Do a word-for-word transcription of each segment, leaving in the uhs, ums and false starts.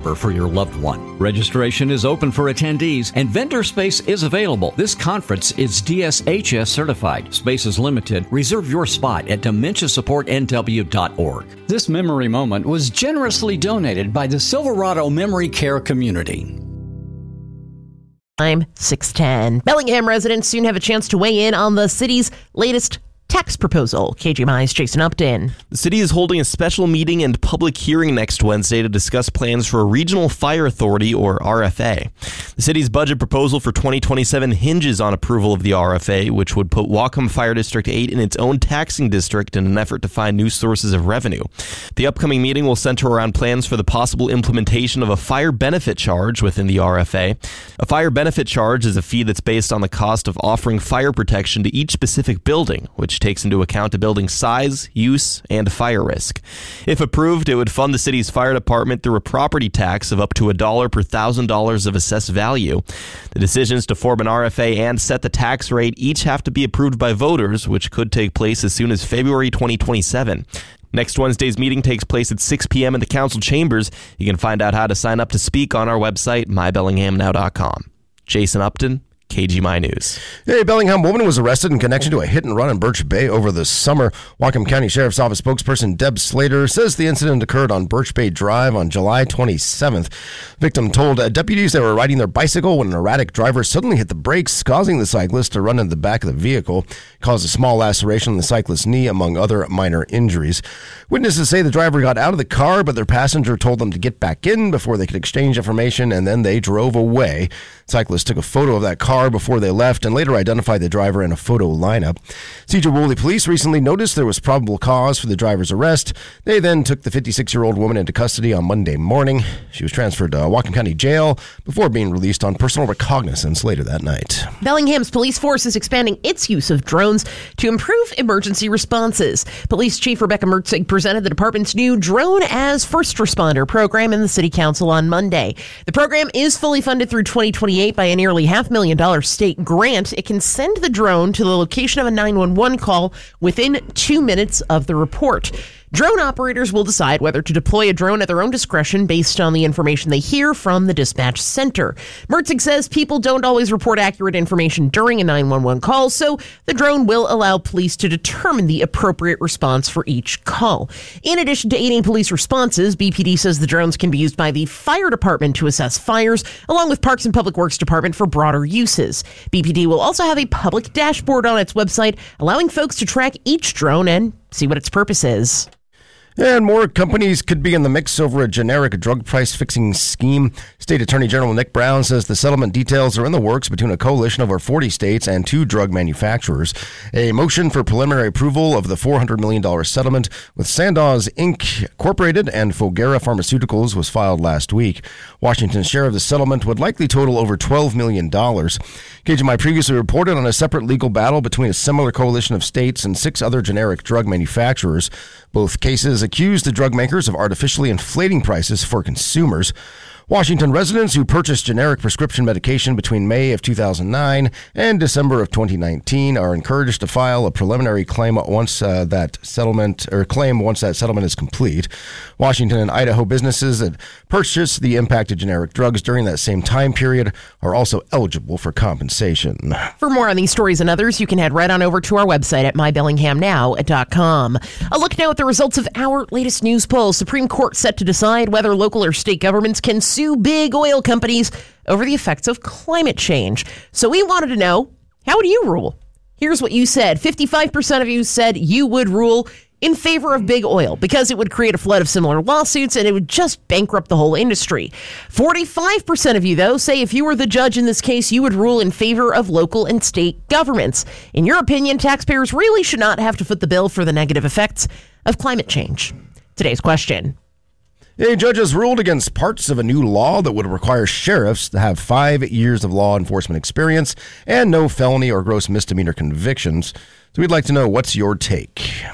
forever for your loved one. Registration is open for attendees and vendor space is available. This conference is D S H S certified. Space is limited. Reserve your spot at dementia support n w dot org. This memory moment was generously donated by the Silverado Memory Care community. Time six ten. Bellingham residents soon have a chance to weigh in on the city's latest tax proposal. K G M I's Jason Upton. The city is holding a special meeting and public hearing next Wednesday to discuss plans for a regional fire authority, or R F A. The city's budget proposal for twenty twenty-seven hinges on approval of the R F A, which would put Whatcom Fire District eight in its own taxing district in an effort to find new sources of revenue. The upcoming meeting will center around plans for the possible implementation of a fire benefit charge within the R F A. A fire benefit charge is a fee that's based on the cost of offering fire protection to each specific building, which takes into account a building's size, use, and fire risk. If approved, it would fund the city's fire department through a property tax of up to a dollar per thousand dollars of assessed value. The decisions to form an R F A and set the tax rate each have to be approved by voters, which could take place as soon as February twenty twenty-seven. Next Wednesday's meeting takes place at six p.m. in the council chambers. You can find out how to sign up to speak on our website, my bellingham now dot com. Jason Upton, K G M I News. A Bellingham woman was arrested in connection to a hit and run in Birch Bay over the summer. Whatcom County Sheriff's Office spokesperson Deb Slater says the incident occurred on Birch Bay Drive on July twenty-seventh. Victim told uh, deputies they were riding their bicycle when an erratic driver suddenly hit the brakes, causing the cyclist to run into the back of the vehicle. It caused a small laceration on the cyclist's knee, among other minor injuries. Witnesses say the driver got out of the car, but their passenger told them to get back in before they could exchange information, and then they drove away. Cyclist took a photo of that car before they left and later identified the driver in a photo lineup. Sedro-Woolley police recently noticed there was probable cause for the driver's arrest. They then took the fifty-six-year-old woman into custody on Monday morning. She was transferred to Whatcom County Jail before being released on personal recognizance later that night. Bellingham's police force is expanding its use of drones to improve emergency responses. Police Chief Rebecca Mertzig presented the department's new Drone as First Responder program in the City Council on Monday. The program is fully funded through twenty twenty-eight by a nearly half million dollar state grant. It can send the drone to the location of a nine one one call within two minutes of the report. Drone operators will decide whether to deploy a drone at their own discretion based on the information they hear from the dispatch center. Mertzig says people don't always report accurate information during a nine one one call, so the drone will allow police to determine the appropriate response for each call. In addition to aiding police responses, B P D says the drones can be used by the fire department to assess fires, along with Parks and Public Works Department for broader uses. B P D will also have a public dashboard on its website, allowing folks to track each drone and see what its purpose is. And more companies could be in the mix over a generic drug price fixing scheme. State Attorney General Nick Brown says the settlement details are in the works between a coalition of over forty states and two drug manufacturers. A motion for preliminary approval of the four hundred million dollars settlement with Sandoz Incorporated and Foguera Pharmaceuticals was filed last week. Washington's share of the settlement would likely total over twelve million dollars. K G M I previously reported on a separate legal battle between a similar coalition of states and six other generic drug manufacturers. Both cases accused the drug makers of artificially inflating prices for consumers. Washington residents who purchased generic prescription medication between May of two thousand nine and December of twenty nineteen are encouraged to file a preliminary claim once uh, that settlement or claim once that settlement is complete. Washington and Idaho businesses that purchased the impacted generic drugs during that same time period are also eligible for compensation. For more on these stories and others, you can head right on over to our website at my bellingham now dot com. A look now at the results of our latest news poll. Supreme Court set to decide whether local or state governments can sue big oil companies over the effects of climate change. So we wanted to know, how would you rule? Here's what you said. fifty-five percent of you said you would rule in favor of big oil because it would create a flood of similar lawsuits and it would just bankrupt the whole industry. forty-five percent of you, though, say if you were the judge in this case, you would rule in favor of local and state governments. In your opinion, taxpayers really should not have to foot the bill for the negative effects of climate change. Today's question. A judge has ruled against parts of a new law that would require sheriffs to have five years of law enforcement experience and no felony or gross misdemeanor convictions. So we'd like to know, what's your take?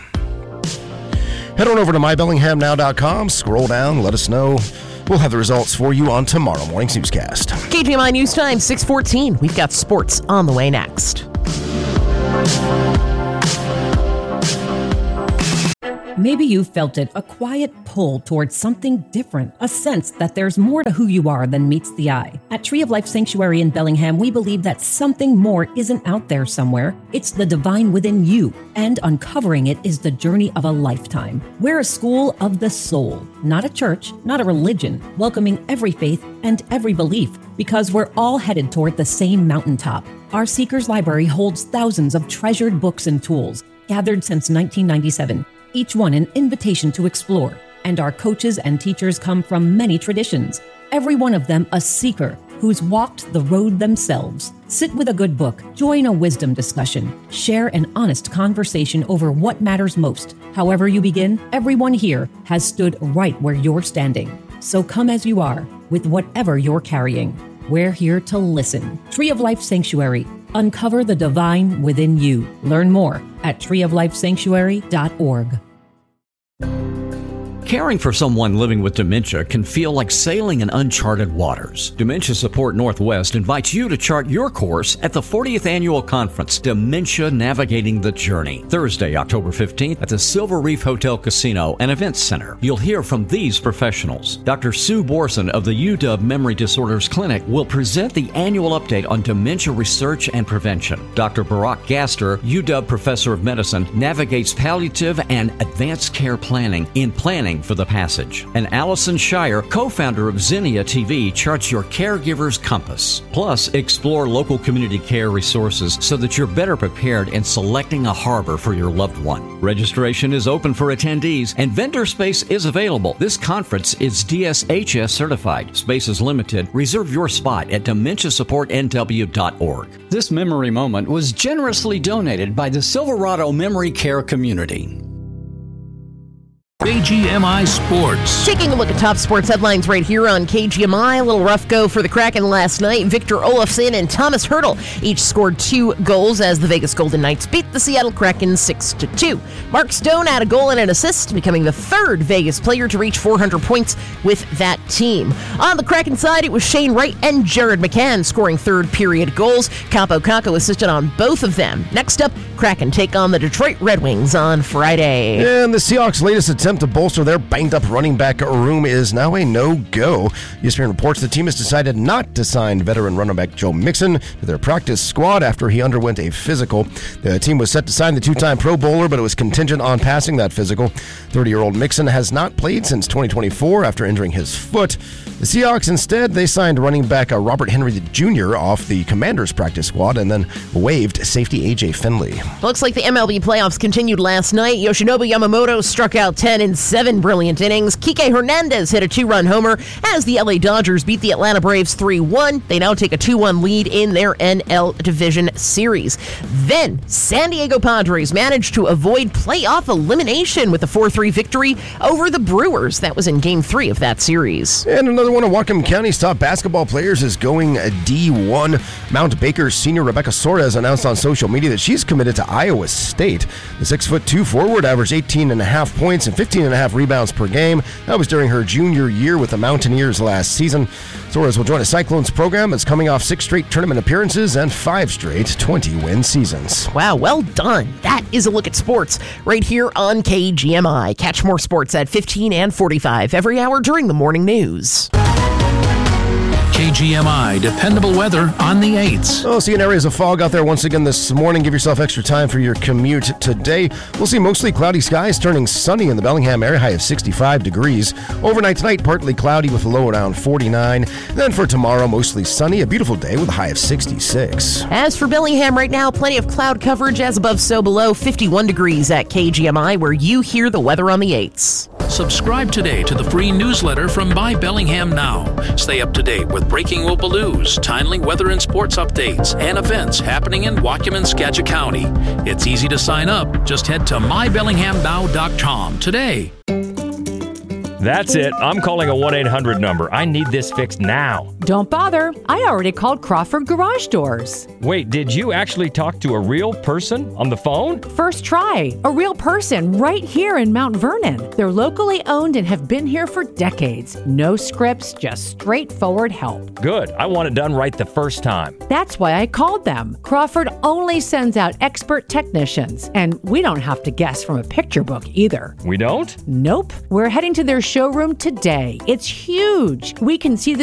Head on over to my bellingham now dot com, scroll down, let us know. We'll have the results for you on tomorrow morning's newscast. K G M I News Time, six fourteen. We've got sports on the way next. Maybe you've felt it, a quiet pull towards something different, a sense that there's more to who you are than meets the eye. At Tree of Life Sanctuary in Bellingham, we believe that something more isn't out there somewhere. It's the divine within you, and uncovering it is the journey of a lifetime. We're a school of the soul, not a church, not a religion, welcoming every faith and every belief, because we're all headed toward the same mountaintop. Our Seekers Library holds thousands of treasured books and tools, gathered since nineteen ninety-seven. Each one an invitation to explore, and our coaches and teachers come from many traditions, every one of them a seeker who's walked the road themselves. Sit with a good book, join a wisdom discussion, share an honest conversation over what matters most. However you begin, everyone here has stood right where you're standing. So come as you are, with whatever you're carrying. We're here to listen. Tree of Life Sanctuary. Uncover the divine within you. Learn more at tree of life sanctuary dot org. Caring for someone living with dementia can feel like sailing in uncharted waters. Dementia Support Northwest invites you to chart your course at the fortieth Annual Conference, Dementia Navigating the Journey, Thursday, October fifteenth at the Silver Reef Hotel Casino and Events Center. You'll hear from these professionals. Doctor Sue Borson of the U W Memory Disorders Clinic will present the annual update on dementia research and prevention. Doctor Barack Gaster, U W Professor of Medicine, navigates palliative and advanced care planning in planning for the passage. And Allison Shire, co-founder of Zinnia T V, charts your caregiver's compass. Plus, explore local community care resources so that you're better prepared in selecting a harbor for your loved one. Registration is open for attendees and vendor space is available. This conference is D S H S certified. Space is limited. Reserve your spot at dementia support N W dot org. This memory moment was generously donated by the Silverado Memory Care community. K G M I Sports. Taking a look at top sports headlines right here on K G M I. A little rough go for the Kraken last night. Victor Olofsson and Thomas Hertl each scored two goals as the Vegas Golden Knights beat the Seattle Kraken six to two. Mark Stone had a goal and an assist, becoming the third Vegas player to reach four hundred points with that team. On the Kraken side, it was Shane Wright and Jared McCann scoring third period goals. Capo Caco assisted on both of them. Next up, Kraken take on the Detroit Red Wings on Friday. And the Seahawks' latest attempt to bolster their banged-up running back room is now a no-go. E S P N reports the team has decided not to sign veteran running back Joe Mixon to their practice squad after he underwent a physical. The team was set to sign the two-time Pro Bowler, but it was contingent on passing that physical. thirty-year-old Mixon has not played since twenty twenty-four after injuring his foot. The Seahawks, instead, they signed running back Robert Henry Junior off the Commanders practice squad and then waived safety A J Finley. Looks like the M L B playoffs continued last night. Yoshinobu Yamamoto struck out ten in seven brilliant innings. Kike Hernandez hit a two-run homer as the L A Dodgers beat the Atlanta Braves three one. They now take a two one lead in their N L Division Series. Then, San Diego Padres managed to avoid playoff elimination with a four three victory over the Brewers. That was in Game three of that series. And another one of Whatcom County's top basketball players is going D one. Mount Baker's senior Rebecca Soares announced on social media that she's committed to Iowa State. The six foot two forward averaged eighteen and a half points and fifteen and a half rebounds per game. That was during her junior year with the Mountaineers last season. Soares will join a Cyclones program that's coming off six straight tournament appearances and five straight twenty-win seasons. Wow, well done. That is a look at sports right here on K G M I. Catch more sports at fifteen and forty-five every hour during the morning news. K G M I, dependable weather on the eights. Oh, seeing areas of fog out there once again this morning. Give yourself extra time for your commute today. We'll see mostly cloudy skies turning sunny in the Bellingham area, high of sixty-five degrees. Overnight tonight, partly cloudy with a low around forty-nine. Then for tomorrow, mostly sunny, a beautiful day with a high of sixty-six. As for Bellingham right now, plenty of cloud coverage as above so below, fifty-one degrees at K G M I, where you hear the weather on the eights. Subscribe today to the free newsletter from Buy Bellingham Now. Stay up to date with breaking Whoopaloos, timely weather and sports updates, and events happening in Whatcom and Skagit County. It's easy to sign up. Just head to my bellingham now dot com today. That's it. I'm calling a one eight hundred number. I need this fixed now. Don't bother. I already called Crawford Garage Doors. Wait, did you actually talk to a real person on the phone? First try. A real person right here in Mount Vernon. They're locally owned and have been here for decades. No scripts, just straightforward help. Good. I want it done right the first time. That's why I called them. Crawford only sends out expert technicians, and we don't have to guess from a picture book either. We don't? Nope. We're heading to their showroom today. It's huge. We can see the